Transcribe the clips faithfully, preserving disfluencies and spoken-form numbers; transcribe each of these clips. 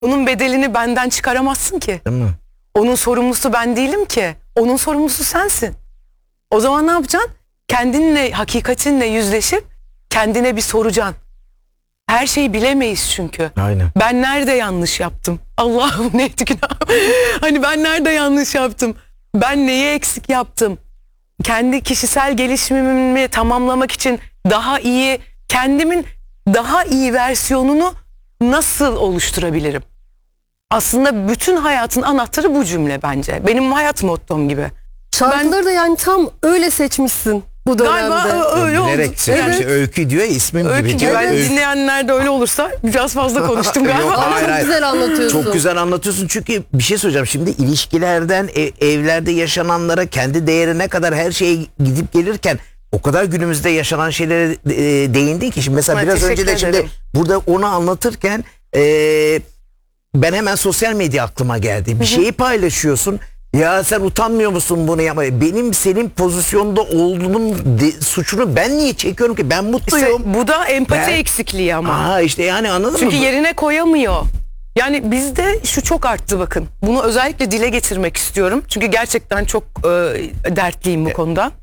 Onun bedelini benden çıkaramazsın ki. Değil mi? Onun sorumlusu ben değilim ki. Onun sorumlusu sensin. O zaman ne yapacaksın? Kendinle, hakikatinle yüzleşip kendine bir soracaksın. Her şeyi bilemeyiz çünkü. Aynen. Ben nerede yanlış yaptım? Allah'ım neydi günahım? Hani ben nerede yanlış yaptım? Ben neyi eksik yaptım? Kendi kişisel gelişimimi tamamlamak için daha iyi, kendimin daha iyi versiyonunu nasıl oluşturabilirim? Aslında bütün hayatın anahtarı bu cümle bence. Benim hayat mottom gibi. Şarkıları Ben, da yani tam öyle seçmişsin bu dönemde. galiba öyle oldu. Bilerek seçmiş. Evet. Öykü diyor ya, ismim Öykü gibi. gibi. diyor. Ben Öykü. dinleyenler de öyle olursa biraz fazla konuştum galiba. Yok, Ama hayır, çok hayır. güzel anlatıyorsun. Çok güzel anlatıyorsun çünkü bir şey söyleyeceğim. Şimdi ilişkilerden, ev- evlerde yaşananlara, kendi değerine kadar her şeye gidip gelirken o kadar günümüzde yaşanan şeylere e, değindin ki. Şimdi mesela Evet, biraz önce de teşekkür şimdi ederim. burada onu anlatırken e, ben hemen sosyal medya aklıma geldi. Bir şeyi paylaşıyorsun. Ya sen utanmıyor musun bunu yapmaya? Benim senin pozisyonda olduğunun de- suçunu ben niye çekiyorum ki? Ben mutluyum. İşte bu da empati Ben- eksikliği ama. Aa işte yani anladın Çünkü mı? yerine koyamıyor. Yani bizde şu çok arttı bakın. Bunu özellikle dile getirmek istiyorum. Çünkü gerçekten çok e, dertliyim bu konuda.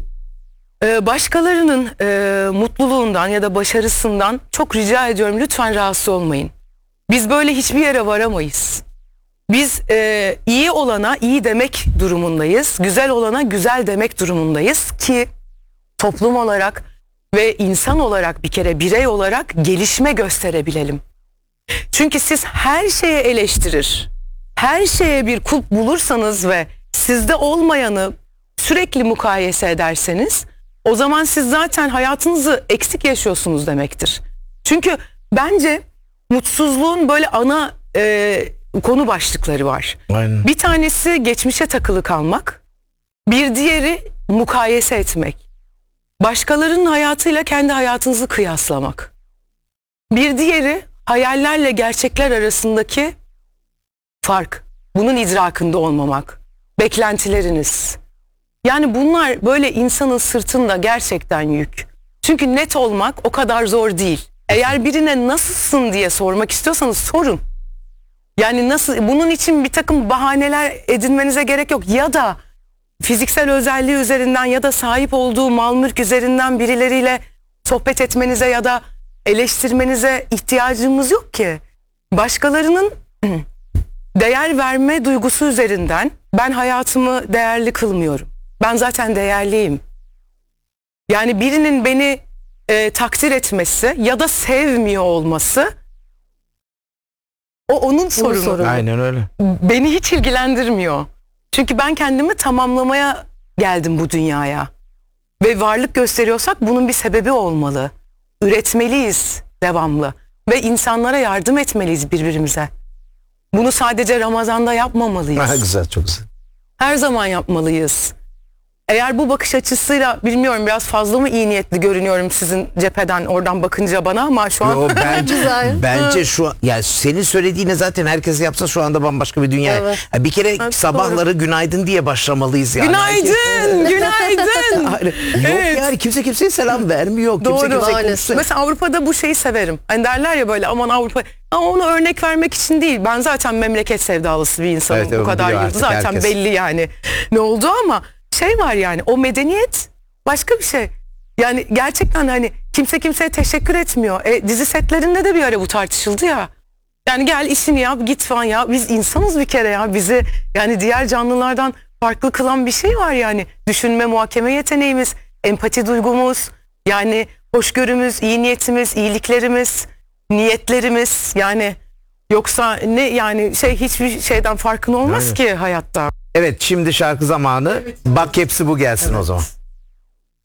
E, başkalarının e, mutluluğundan ya da başarısından çok rica ediyorum, lütfen rahatsız olmayın. Biz böyle hiçbir yere varamayız. Biz e, iyi olana iyi demek durumundayız. Güzel olana güzel demek durumundayız ki toplum olarak ve insan olarak, bir kere birey olarak gelişme gösterebilelim. Çünkü siz her şeye eleştirir, her şeye bir kulp bulursanız ve sizde olmayanı sürekli mukayese ederseniz, o zaman siz zaten hayatınızı eksik yaşıyorsunuz demektir. Çünkü bence mutsuzluğun böyle ana e, konu başlıkları var. Aynen. Bir tanesi geçmişe takılı kalmak, bir diğeri mukayese etmek. Başkalarının hayatıyla kendi hayatınızı kıyaslamak. Bir diğeri hayallerle gerçekler arasındaki fark. Bunun idrakında olmamak. Beklentileriniz. Yani bunlar böyle insanın sırtında gerçekten yük. Çünkü net olmak o kadar zor değil. Eğer birine nasılsın diye sormak istiyorsanız sorun. Yani nasıl, bunun için bir takım bahaneler edinmenize gerek yok. Ya da fiziksel özelliği üzerinden ya da sahip olduğu mal mülk üzerinden birileriyle sohbet etmenize ya da eleştirmenize ihtiyacımız yok ki. Başkalarının değer verme duygusu üzerinden ben hayatımı değerli kılmıyorum. Ben zaten değerliyim. Yani birinin beni e, takdir etmesi ya da sevmiyor olması, o onun sorunu. sorunu. Aynen öyle. Beni hiç ilgilendirmiyor. Çünkü ben kendimi tamamlamaya geldim bu dünyaya. Ve varlık gösteriyorsak bunun bir sebebi olmalı. Üretmeliyiz devamlı. Ve insanlara yardım etmeliyiz birbirimize. Bunu sadece Ramazan'da yapmamalıyız. Aha, güzel, çok güzel. Her zaman yapmalıyız. Eğer bu bakış açısıyla, bilmiyorum, biraz fazla mı iyi niyetli görünüyorum sizin cepheden oradan bakınca bana, ama şu an Yo, bence, Güzel. bence şu ya senin söylediğini zaten herkes yapsa şu anda bambaşka bir dünya. Evet. Ya bir kere Evet, sabahları günaydın diye başlamalıyız yani. günaydın, günaydın. Hayır, yok Evet. yani kimse kimseye selam vermiyor. Kimse Doğru. kimseye Maalesef. konuşuyor. Mesela Avrupa'da bu şeyi severim. Hani derler ya böyle, aman Avrupa. Ama onu örnek vermek için değil. Ben zaten memleket sevdalısı bir insanım. Evet, evet, bu kadar biliyor yıl. artık Zaten herkes. belli yani ne oldu, ama şey var yani, o medeniyet başka bir şey. Yani gerçekten hani kimse kimseye teşekkür etmiyor. E, dizi setlerinde de bir ara bu tartışıldı ya. Yani gel işini yap git falan ya. Biz insanız bir kere ya. Bizi yani diğer canlılardan farklı kılan bir şey var yani. Düşünme, muhakeme yeteneğimiz, empati duygumuz, yani hoşgörümüz, iyi niyetimiz, iyiliklerimiz, niyetlerimiz, yani yoksa ne yani şey, hiçbir şeyden farkın olmaz Aynen. ki hayatta. Evet, şimdi şarkı zamanı. Bak hepsi bu gelsin o zaman.